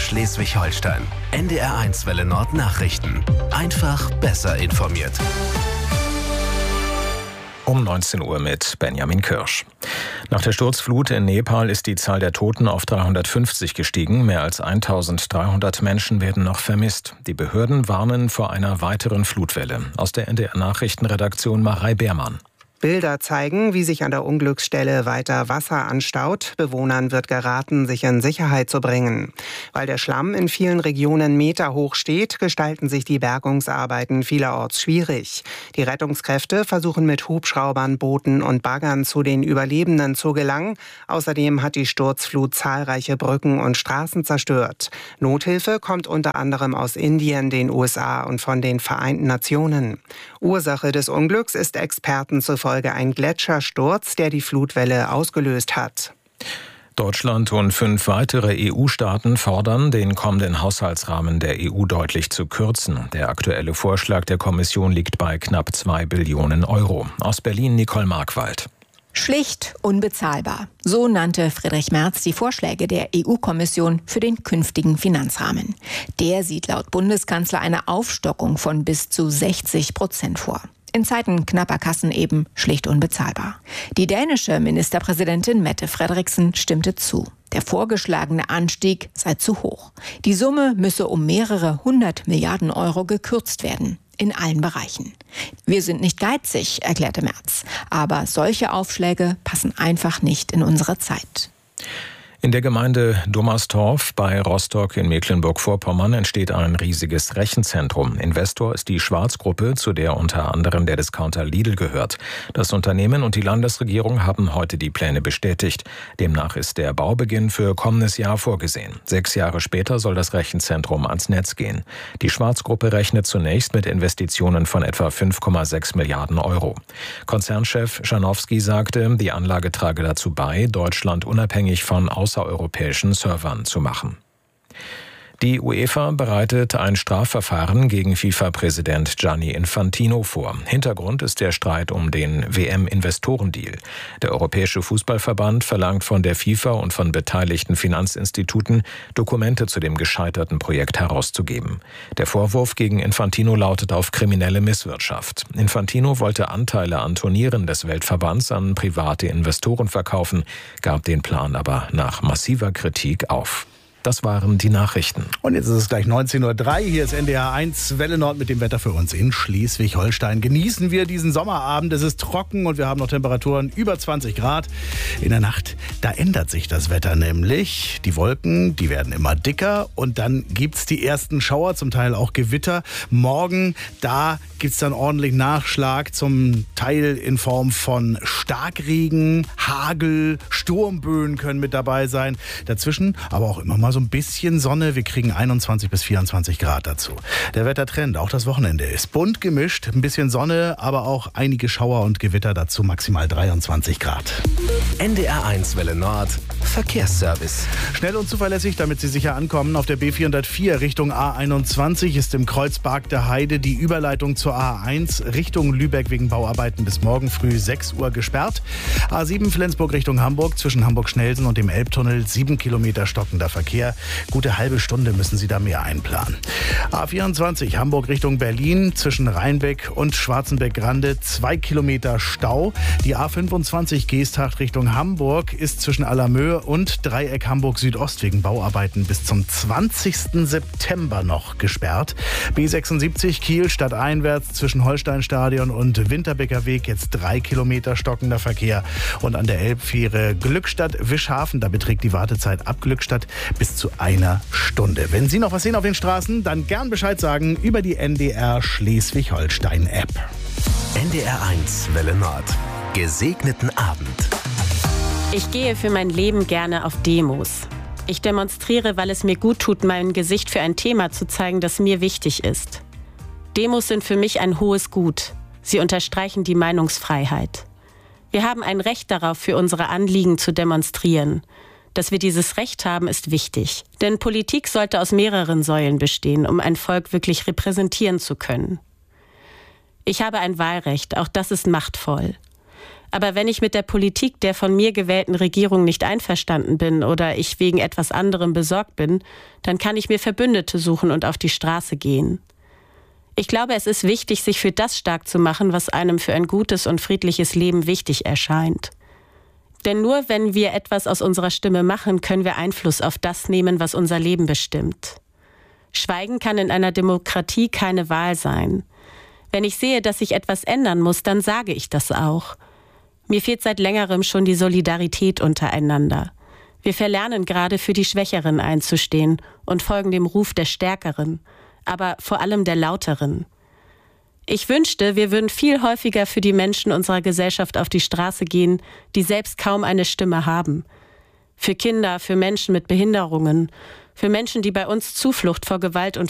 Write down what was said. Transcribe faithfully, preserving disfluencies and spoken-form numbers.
Schleswig-Holstein. N D R eins Welle Nord Nachrichten. Einfach besser informiert. Um neunzehn Uhr mit Benjamin Kirsch. Nach der Sturzflut in Nepal ist die Zahl der Toten auf dreihundertfünfzig gestiegen. Mehr als eintausenddreihundert Menschen werden noch vermisst. Die Behörden warnen vor einer weiteren Flutwelle. Aus der N D R-Nachrichtenredaktion Marei Beermann. Bilder zeigen, wie sich an der Unglücksstelle weiter Wasser anstaut. Bewohnern wird geraten, sich in Sicherheit zu bringen. Weil der Schlamm in vielen Regionen meterhoch steht, gestalten sich die Bergungsarbeiten vielerorts schwierig. Die Rettungskräfte versuchen mit Hubschraubern, Booten und Baggern zu den Überlebenden zu gelangen. Außerdem hat die Sturzflut zahlreiche Brücken und Straßen zerstört. Nothilfe kommt unter anderem aus Indien, den U S A und von den Vereinten Nationen. Ursache des Unglücks ist Experten zufolge ein Gletschersturz, der die Flutwelle ausgelöst hat. Deutschland und fünf weitere E U-Staaten fordern, den kommenden Haushaltsrahmen der E U deutlich zu kürzen. Der aktuelle Vorschlag der Kommission liegt bei knapp zwei Billionen Euro. Aus Berlin Nicole Markwald. Schlicht unbezahlbar. So nannte Friedrich Merz die Vorschläge der E U-Kommission für den künftigen Finanzrahmen. Der sieht laut Bundeskanzler eine Aufstockung von bis zu sechzig Prozent vor. In Zeiten knapper Kassen eben schlicht unbezahlbar. Die dänische Ministerpräsidentin Mette Frederiksen stimmte zu. Der vorgeschlagene Anstieg sei zu hoch. Die Summe müsse um mehrere hundert Milliarden Euro gekürzt werden. In allen Bereichen. Wir sind nicht geizig, erklärte Merz. Aber solche Aufschläge passen einfach nicht in unsere Zeit. In der Gemeinde Dommerstorf bei Rostock in Mecklenburg-Vorpommern entsteht ein riesiges Rechenzentrum. Investor ist die Schwarz-Gruppe, zu der unter anderem der Discounter Lidl gehört. Das Unternehmen und die Landesregierung haben heute die Pläne bestätigt. Demnach ist der Baubeginn für kommendes Jahr vorgesehen. Sechs Jahre später soll das Rechenzentrum ans Netz gehen. Die Schwarz-Gruppe rechnet zunächst mit Investitionen von etwa fünf Komma sechs Milliarden Euro. Konzernchef Schanowski sagte, die Anlage trage dazu bei, Deutschland unabhängig von außereuropäischen Servern zu machen. Die UEFA bereitet ein Strafverfahren gegen FIFA-Präsident Gianni Infantino vor. Hintergrund ist der Streit um den W M-Investorendeal. Der Europäische Fußballverband verlangt von der FIFA und von beteiligten Finanzinstituten, Dokumente zu dem gescheiterten Projekt herauszugeben. Der Vorwurf gegen Infantino lautet auf kriminelle Misswirtschaft. Infantino wollte Anteile an Turnieren des Weltverbands an private Investoren verkaufen, gab den Plan aber nach massiver Kritik auf. Das waren die Nachrichten. Und jetzt ist es gleich neunzehn Uhr drei. Hier ist N D R eins Welle Nord mit dem Wetter für uns in Schleswig-Holstein. Genießen wir diesen Sommerabend. Es ist trocken und wir haben noch Temperaturen über zwanzig Grad. In der Nacht, da ändert sich das Wetter nämlich. Die Wolken, die werden immer dicker und dann gibt's die ersten Schauer, zum Teil auch Gewitter. Morgen, da gibt's dann ordentlich Nachschlag, zum Teil in Form von Starkregen, Hagel, Sturmböen können mit dabei sein. Dazwischen aber auch immer mal so ein bisschen Sonne. Wir kriegen einundzwanzig bis vierundzwanzig Grad dazu. Der Wettertrend, auch das Wochenende, ist bunt gemischt. Ein bisschen Sonne, aber auch einige Schauer und Gewitter dazu, maximal dreiundzwanzig Grad. N D R eins Welle Nord Verkehrsservice. Schnell und zuverlässig, damit Sie sicher ankommen. Auf der B vierhundertvier Richtung A einundzwanzig ist im Kreuzberg der Heide die Überleitung zur A eins Richtung Lübeck wegen Bauarbeiten bis morgen früh sechs Uhr gesperrt. A sieben Flensburg Richtung Hamburg zwischen Hamburg-Schnelsen und dem Elbtunnel sieben Kilometer stockender Verkehr. Gute halbe Stunde müssen Sie da mehr einplanen. A vierundzwanzig Hamburg Richtung Berlin zwischen Rheinbeck und Schwarzenbeck-Grande zwei Kilometer Stau. Die A fünfundzwanzig Geesthacht Richtung Hamburg ist zwischen Allermöhe und Dreieck Hamburg Südost wegen Bauarbeiten bis zum zwanzigsten September noch gesperrt. B sechsundsiebzig Kiel stadteinwärts zwischen Holsteinstadion und Winterbecker Weg jetzt drei Kilometer stockender Verkehr. Und an der Elbfähre Glückstadt-Wischhafen, da beträgt die Wartezeit ab Glückstadt bis zu einer Stunde. Wenn Sie noch was sehen auf den Straßen, dann gern Bescheid sagen über die N D R Schleswig-Holstein-App. N D R eins Welle Nord. Gesegneten Abend. Ich gehe für mein Leben gerne auf Demos. Ich demonstriere, weil es mir gut tut, mein Gesicht für ein Thema zu zeigen, das mir wichtig ist. Demos sind für mich ein hohes Gut. Sie unterstreichen die Meinungsfreiheit. Wir haben ein Recht darauf, für unsere Anliegen zu demonstrieren. Dass wir dieses Recht haben, ist wichtig. Denn Politik sollte aus mehreren Säulen bestehen, um ein Volk wirklich repräsentieren zu können. Ich habe ein Wahlrecht, auch das ist machtvoll. Aber wenn ich mit der Politik der von mir gewählten Regierung nicht einverstanden bin oder ich wegen etwas anderem besorgt bin, dann kann ich mir Verbündete suchen und auf die Straße gehen. Ich glaube, es ist wichtig, sich für das stark zu machen, was einem für ein gutes und friedliches Leben wichtig erscheint. Denn nur wenn wir etwas aus unserer Stimme machen, können wir Einfluss auf das nehmen, was unser Leben bestimmt. Schweigen kann in einer Demokratie keine Wahl sein. Wenn ich sehe, dass sich etwas ändern muss, dann sage ich das auch. Mir fehlt seit längerem schon die Solidarität untereinander. Wir verlernen gerade, für die Schwächeren einzustehen und folgen dem Ruf der Stärkeren, aber vor allem der Lauteren. Ich wünschte, wir würden viel häufiger für die Menschen unserer Gesellschaft auf die Straße gehen, die selbst kaum eine Stimme haben. Für Kinder, für Menschen mit Behinderungen, für Menschen, die bei uns Zuflucht vor Gewalt und